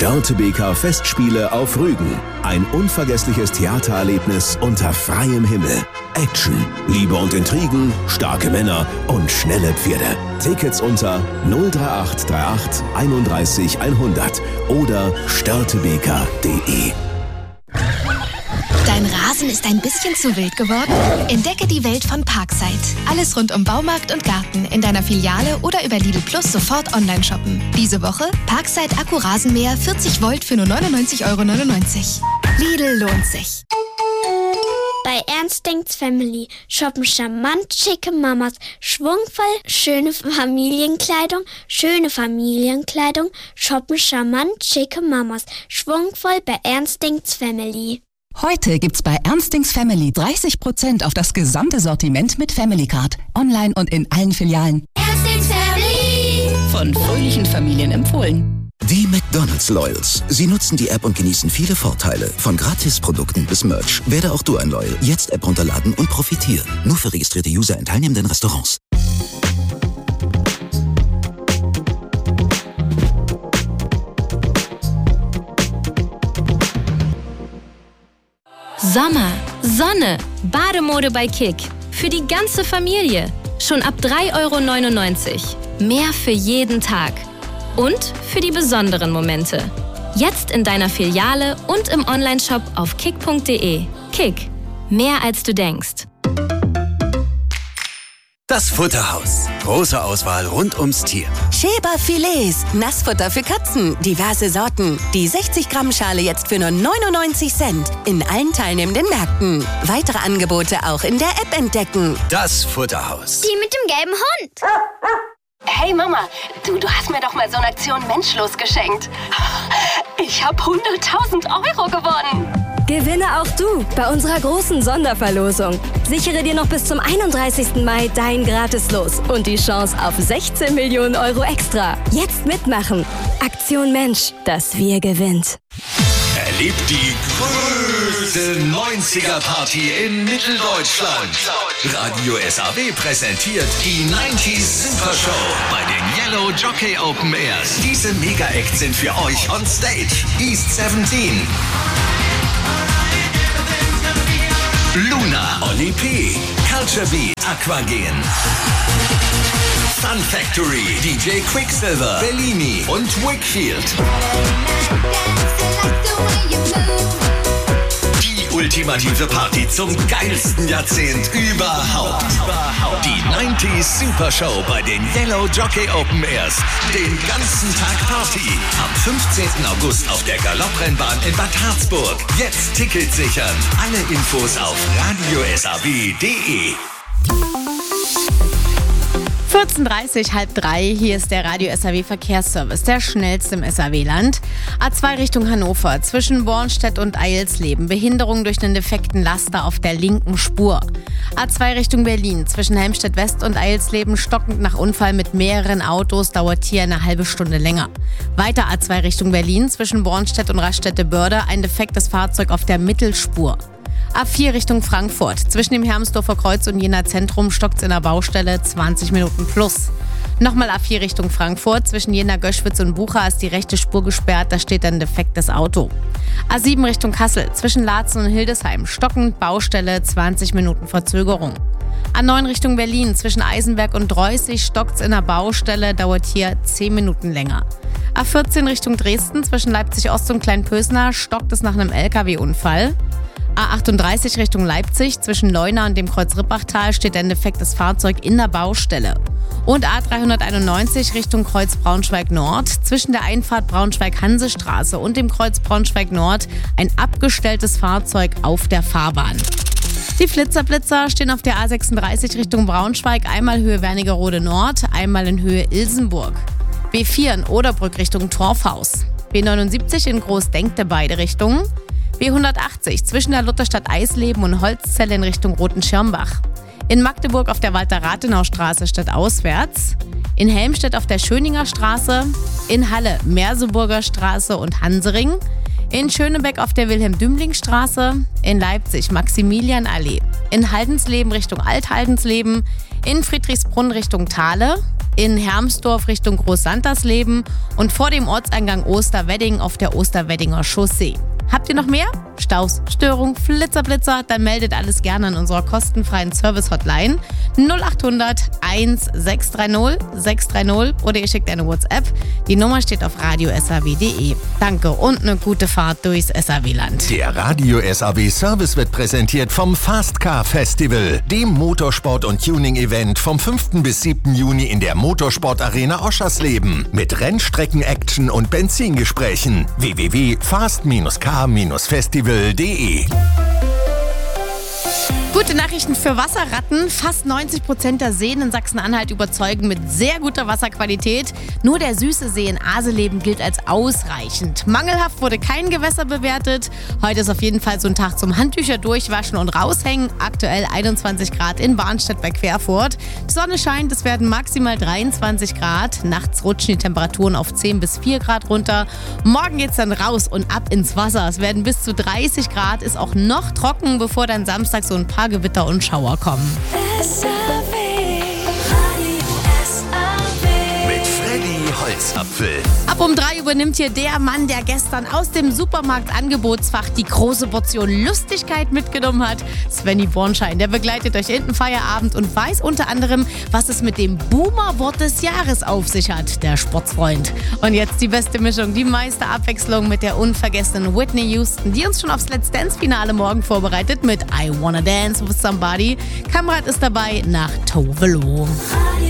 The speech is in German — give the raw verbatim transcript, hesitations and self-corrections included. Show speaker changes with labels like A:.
A: Störtebeker Festspiele auf Rügen. Ein unvergessliches Theatererlebnis unter freiem Himmel. Action, Liebe und Intrigen, starke Männer und schnelle Pferde. Tickets unter null drei acht drei acht einunddreißig hundert oder störtebeker punkt de.
B: Dein Rasen ist ein bisschen zu wild geworden? Entdecke die Welt von Parkside. Alles rund um Baumarkt und Garten in deiner Filiale oder über Lidl Plus sofort online shoppen. Diese Woche Parkside Akku-Rasenmäher vierzig Volt für nur neunundneunzig Euro neunundneunzig. Lidl lohnt sich.
C: Bei Ernst denkt's Family shoppen charmant schicke Mamas, schwungvoll schöne Familienkleidung, schöne Familienkleidung, shoppen charmant schicke Mamas, schwungvoll bei Ernst denkt's Family.
D: Heute gibt's bei Ernstings Family dreißig Prozent auf das gesamte Sortiment mit Family Card. Online und in allen Filialen.
C: Ernstings Family!
D: Von fröhlichen Familien empfohlen.
E: Die McDonald's Loyals. Sie nutzen die App und genießen viele Vorteile. Von Gratisprodukten bis Merch. Werde auch du ein Loyal. Jetzt App runterladen und profitieren. Nur für registrierte User in teilnehmenden Restaurants.
F: Sommer, Sonne, Bademode bei Kick. Für die ganze Familie. Schon ab drei Euro neunundneunzig. Mehr für jeden Tag. Und für die besonderen Momente. Jetzt in deiner Filiale und im Onlineshop auf kick punkt de. Kick. Mehr als du denkst.
G: Das Futterhaus. Große Auswahl rund ums Tier.
H: Schäber Filets, Nassfutter für Katzen, diverse Sorten. Die sechzig Gramm Schale jetzt für nur neunundneunzig Cent. In allen teilnehmenden Märkten. Weitere Angebote auch in der App entdecken.
G: Das Futterhaus.
C: Die mit dem gelben Hund.
I: Hey Mama, du, du hast mir doch mal so eine Aktion Menschlos geschenkt. Ich habe hunderttausend Euro gewonnen.
J: Gewinne auch du bei unserer großen Sonderverlosung. Sichere dir noch bis zum einunddreißigsten Mai dein Gratislos und die Chance auf sechzehn Millionen Euro extra. Jetzt mitmachen. Aktion Mensch, das Wir gewinnt.
K: Erlebt die größte neunziger-Party in Mitteldeutschland. Radio S A W präsentiert die neunzig Super Show bei den Yellow Jockey Open Airs. Diese Mega-Acts sind für euch on stage. East siebzehn. Luna, Oli P, Culture Beat, Aquagen, Fun Factory, D J Quicksilver, Bellini und Wickfield. Die ultimative Party zum geilsten Jahrzehnt überhaupt. Die neunzig Super Show bei den Yellow Jockey Open Airs. Den ganzen Tag Party. Am fünfzehnten August auf der Galopprennbahn in Bad Harzburg. Jetzt Tickets sichern. Alle Infos auf radio s a w punkt de.
L: vierzehn Uhr dreißig, halb drei, hier ist der Radio S A W Verkehrsservice, der schnellste im S A W-Land. A zwei Richtung Hannover, zwischen Bornstedt und Eilsleben, Behinderung durch einen defekten Laster auf der linken Spur. A zwei Richtung Berlin, zwischen Helmstedt West und Eilsleben, stockend nach Unfall mit mehreren Autos, dauert hier eine halbe Stunde länger. Weiter A zwei Richtung Berlin, zwischen Bornstedt und Raststätte-Börde, ein defektes Fahrzeug auf der Mittelspur. A vier Richtung Frankfurt. Zwischen dem Hermsdorfer Kreuz und Jena Zentrum stockt's in der Baustelle zwanzig Minuten plus. Nochmal A vier Richtung Frankfurt. Zwischen Jena, Göschwitz und Bucha ist die rechte Spur gesperrt. Da steht ein defektes Auto. A sieben Richtung Kassel. Zwischen Laatzen und Hildesheim stockend Baustelle, zwanzig Minuten Verzögerung. A neun Richtung Berlin. Zwischen Eisenberg und Dreußig stockt's in der Baustelle. Dauert hier zehn Minuten länger. A vierzehn Richtung Dresden. Zwischen Leipzig Ost und Kleinpösner stockt es nach einem L K W-Unfall. A achtunddreißig Richtung Leipzig, zwischen Leuna und dem Kreuz Rippachtal steht ein defektes Fahrzeug in der Baustelle. Und A dreihunderteinundneunzig Richtung Kreuz Braunschweig Nord, zwischen der Einfahrt Braunschweig-Hansestraße und dem Kreuz Braunschweig Nord ein abgestelltes Fahrzeug auf der Fahrbahn. Die Flitzerblitzer stehen auf der A sechsunddreißig Richtung Braunschweig, einmal Höhe Wernigerode Nord, einmal in Höhe Ilsenburg. B vier in Oderbrück Richtung Torfhaus. B neunundsiebzig in Großdenkte beide Richtungen. B hundertachtzig zwischen der Lutherstadt Eisleben und Holzzelle in Richtung Rotenschirmbach. In Magdeburg auf der Walter-Rathenau-Straße stadtauswärts. In Helmstedt auf der Schöninger Straße. In Halle Merseburger Straße und Hansering. In Schönebeck auf der Wilhelm-Dümling-Straße. In Leipzig Maximilianallee. In Haldensleben Richtung Alt-Haldensleben. In Friedrichsbrunn Richtung Thale. in Hermsdorf Richtung Großsantersleben und vor dem Ortseingang Osterwedding auf der Osterweddinger Chaussee. Habt ihr noch mehr? Staus, Störung, Flitzer, Blitzer? Dann meldet alles gerne an unserer kostenfreien Service-Hotline null acht hundert eins sechs drei null sechs drei null oder ihr schickt eine WhatsApp. Die Nummer steht auf radio s a w punkt d e. Danke und eine gute Fahrt durchs S A W-Land.
K: Der Radio S A W Service wird präsentiert vom Fast Car Festival, dem Motorsport- und Tuning-Event vom fünften bis siebten Juni in der Motorsport-Arena Oschersleben mit Rennstrecken-Action und Benzingesprächen. w w w punkt fast car festival punkt d e.
L: Gute Nachrichten für Wasserratten. Fast neunzig Prozent der Seen in Sachsen-Anhalt überzeugen mit sehr guter Wasserqualität. Nur der süße See in Aseleben gilt als ausreichend. Mangelhaft wurde kein Gewässer bewertet. Heute ist auf jeden Fall so ein Tag zum Handtücher durchwaschen und raushängen. Aktuell einundzwanzig Grad in Barnstedt bei Querfurt. Die Sonne scheint, es werden maximal dreiundzwanzig Grad. Nachts rutschen die Temperaturen auf zehn bis vier Grad runter. Morgen geht's dann raus und ab ins Wasser. Es werden bis zu dreißig Grad, ist auch noch trocken, bevor dann Samstag so ein paar Gewitter und Schauer kommen.
K: Mit Freddy Holzapfel.
L: Ab um drei übernimmt hier der Mann, der gestern aus dem Supermarkt-Angebotsfach die große Portion Lustigkeit mitgenommen hat. Svenny Bornschein, der begleitet euch in den Feierabend und weiß unter anderem, was es mit dem Boomer-Wort des Jahres auf sich hat, der Sportsfreund. Und jetzt die beste Mischung, die meiste Abwechslung mit der unvergessenen Whitney Houston, die uns schon aufs Let's Dance-Finale morgen vorbereitet mit I Wanna Dance with Somebody. Kamerad ist dabei nach Tovelo.